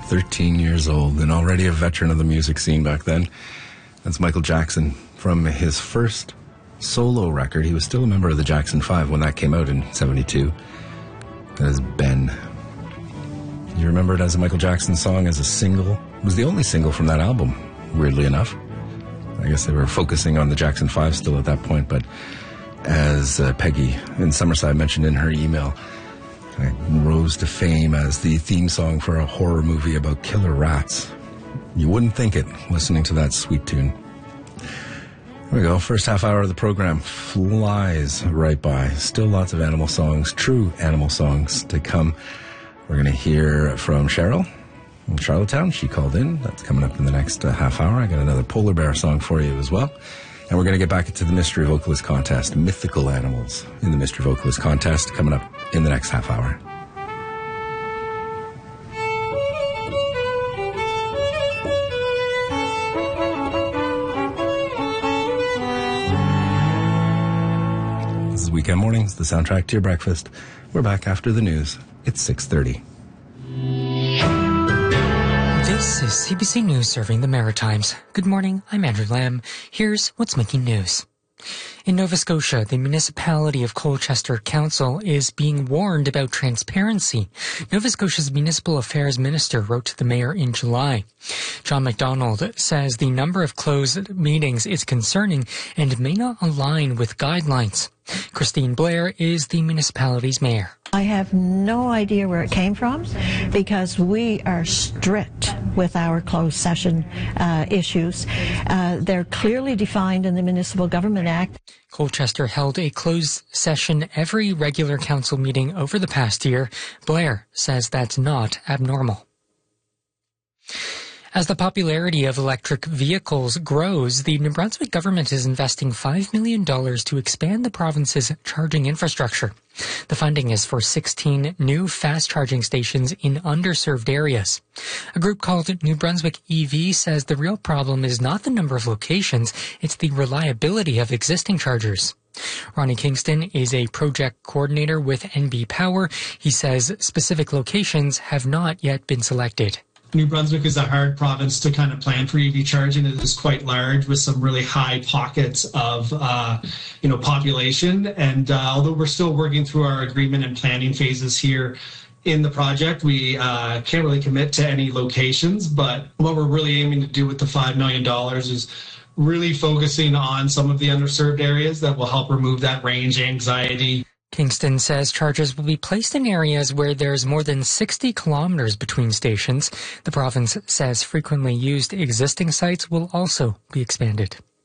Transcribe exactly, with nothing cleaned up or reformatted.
thirteen years old and already a veteran of the music scene back then. That's Michael Jackson from his first solo record. He was still a member of the Jackson Five when that came out in seventy-two. That is Ben. You remember it as a Michael Jackson song, as a single. It was the only single from that album, weirdly enough. I guess they were focusing on the Jackson Five still at that point, but as uh, Peggy in Summerside mentioned in her email, it rose to fame as the theme song for a horror movie about killer rats. You wouldn't think it, listening to that sweet tune. There we go. First half hour of the program flies right by. Still lots of animal songs, true animal songs to come. We're going to hear from Cheryl from Charlottetown. She called in. That's coming up in the next uh, half hour. I got another polar bear song for you as well. And we're going to get back into the Mystery Vocalist Contest. Mythical animals in the Mystery Vocalist Contest coming up in the next half hour. Weekend mornings, the soundtrack to your breakfast. We're back after the news. It's six thirty. This is C B C News serving the Maritimes. Good morning, I'm Andrew Lamb. Here's what's making news. In Nova Scotia, the municipality of Colchester Council is being warned about transparency. Nova Scotia's Municipal Affairs Minister wrote to the mayor in July. John MacDonald says the number of closed meetings is concerning and may not align with guidelines. Christine Blair is the municipality's mayor. I have no idea where it came from because we are strict with our closed session uh, issues. Uh, they're clearly defined in the Municipal Government Act. Colchester held a closed session every regular council meeting over the past year. Blair says that's not abnormal. As the popularity of electric vehicles grows, the New Brunswick government is investing five million dollars to expand the province's charging infrastructure. The funding is for sixteen new fast charging stations in underserved areas. A group called New Brunswick E V says the real problem is not the number of locations, it's the reliability of existing chargers. Ronnie Kingston is a project coordinator with N B Power. He says specific locations have not yet been selected. New Brunswick is a hard province to kind of plan for E V charging. It is quite large with some really high pockets of, uh, you know, population. And uh, although we're still working through our agreement and planning phases here in the project, we uh, can't really commit to any locations. But what we're really aiming to do with the five million dollars is really focusing on some of the underserved areas that will help remove that range anxiety. Kingston says chargers will be placed in areas where there's more than sixty kilometers between stations. The province says frequently used existing sites will also be expanded.